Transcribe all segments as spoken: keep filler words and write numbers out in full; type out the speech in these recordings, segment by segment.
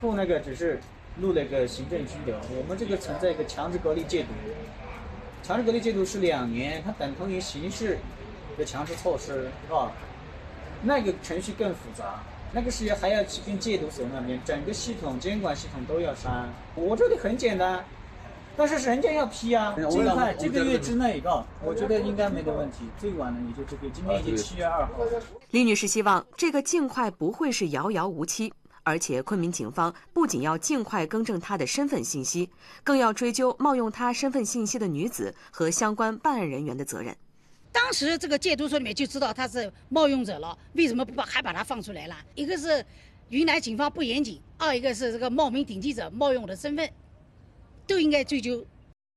不那个只是录了个行政拘留，我们这个存在一个强制隔离戒毒，强制隔离戒毒是两年，它等同于刑事的强制措施，是吧？那个程序更复杂，那个是还要去跟戒毒所那边整个系统监管系统都要删。我这里很简单，但是人家要批啊，尽快这个月之内啊，我觉得应该没得问题，最晚的也就这个，今天已经七月二号。 李女士希望这个尽快不会是遥遥无期。而且，昆明警方不仅要尽快更正她的身份信息，更要追究冒用她身份信息的女子和相关办案人员的责任。 当时这个戒毒所里面就知道他是冒用者了，为什么不把还把他放出来了？一个是云南警方不严谨，二一个是这个冒名顶替者冒用我的身份，都应该追究。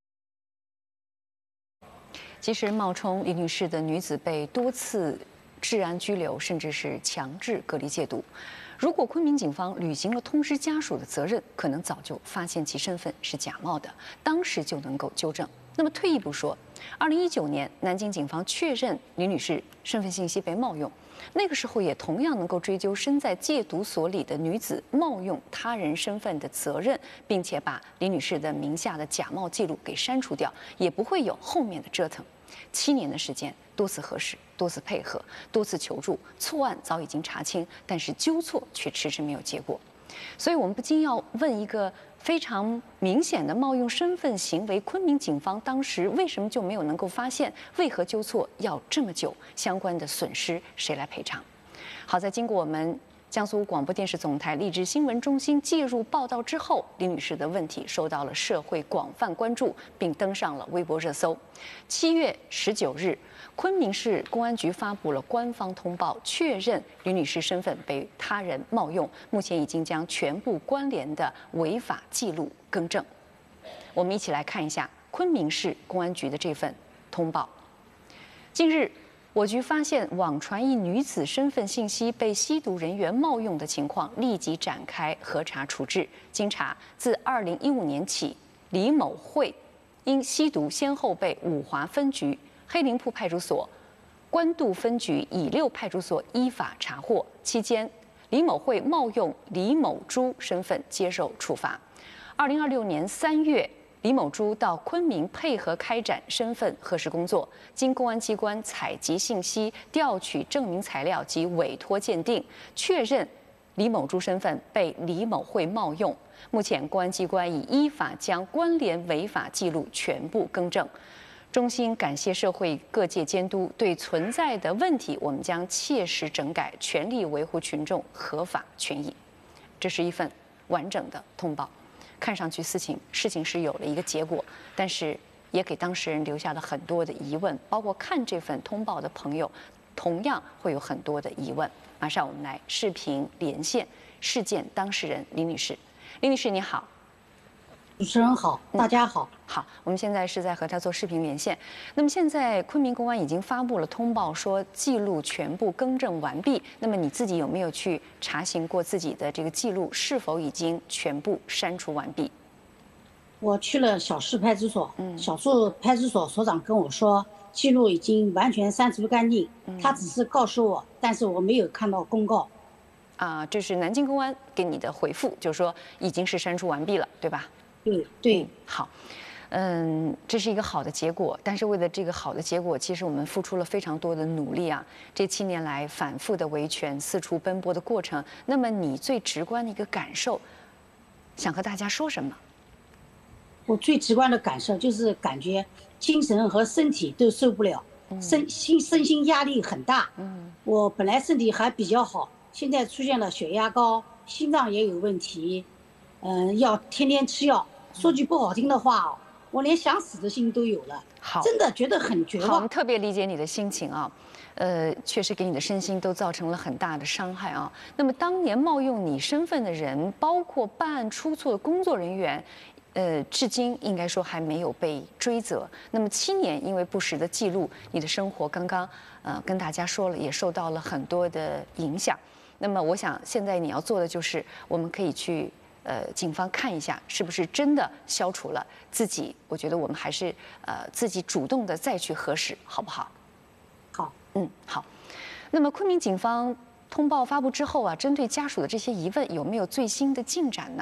其实，冒充李女士的女子被多次治安拘留，甚至是强制隔离戒毒。如果昆明警方履行了通知家属的责任，可能早就发现其身份是假冒的，当时就能够纠正。那么退一步说，二零一九年南京警方确认李女士身份信息被冒用，那个时候也同样能够追究身在戒毒所里的女子冒用他人身份的责任，并且把李女士的名下的假冒记录给删除掉，也不会有后面的折腾。七年的时间，多次核实，多次配合，多次求助，错案早已经查清，但是纠错却迟迟没有结果。所以我们不禁要问一个非常明显的冒用身份行为，昆明警方当时为什么就没有能够发现？为何纠错要这么久？相关的损失谁来赔偿？好在经过我们江苏广播电视总台励志新闻中心介入报道之后，李女士的问题受到了社会广泛关注，并登上了微博热搜。七月十九日，昆明市公安局发布了官方通报，确认李女士身份被他人冒用，目前已经将全部关联的违法记录更正。我们一起来看一下昆明市公安局的这份通报。近日，我局发现网传一女子身份信息被吸毒人员冒用的情况，立即展开核查处置。经查，自二零一五年起，李某慧因吸毒先后被五华分局、黑林铺派出所、官渡分局乙六派出所依法查获。期间，李某慧冒用李某珠身份接受处罚。二零二六年三月。李某珠到昆明配合开展身份核实工作，经公安机关采集信息、调取证明材料及委托鉴定，确认李某珠身份被李某慧冒用。目前，公安机关已依法将关联违法记录全部更正。衷心感谢社会各界监督，对存在的问题，我们将切实整改，全力维护群众合法权益。这是一份完整的通报。看上去事情事情是有了一个结果，但是也给当事人留下了很多的疑问，包括看这份通报的朋友，同样会有很多的疑问。马上我们来视频连线事件当事人李女士。李女士你好。 主持人好，大家好。 嗯、好，我们现在是在和她做视频连线。那么现在昆明公安已经发布了通报，说记录全部更正完毕。那么你自己有没有去查询过自己的这个记录是否已经全部删除完毕？ 我去了小市派出所，嗯，小市派出所所长跟我说，记录已经完全删除干净。嗯、他只是告诉我，但是我没有看到公告。 啊，这是南京公安给你的回复，就是说已经是删除完毕了，对吧？ 对对、 嗯，好，嗯，这是一个好的结果，但是为了这个好的结果，其实我们付出了非常多的努力啊。这七年来反复的维权、四处奔波的过程，那么你最直观的一个感受，想和大家说什么？ 我最直观的感受就是感觉精神和身体都受不了，嗯、身心身心压力很大。嗯，我本来身体还比较好，现在出现了血压高，心脏也有问题，嗯，要天天吃药。说句不好听的话，我连想死的心都有了。 好， 真的觉得很绝望。 好，我们特别理解你的心情啊，呃，确实给你的身心都造成了很大的伤害啊。那么当年冒用你身份的人，包括办案出错的工作人员，呃，至今应该说还没有被追责。那么七年因为不实的记录，你的生活刚刚呃跟大家说了，也受到了很多的影响。那么我想现在你要做的就是，我们可以去。呃，警方看一下是不是真的消除了自己？我觉得我们还是呃自己主动的再去核实，好不好？ 好， 嗯，好。那么昆明警方通报发布之后啊，针对家属的这些疑问，有没有最新的进展呢？